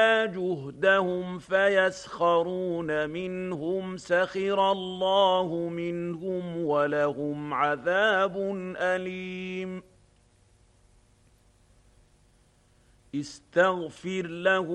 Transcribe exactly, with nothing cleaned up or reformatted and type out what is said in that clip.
جهدهم فيسخرون منهم سخر الله منهم ولهم عذاب أليم استغفر له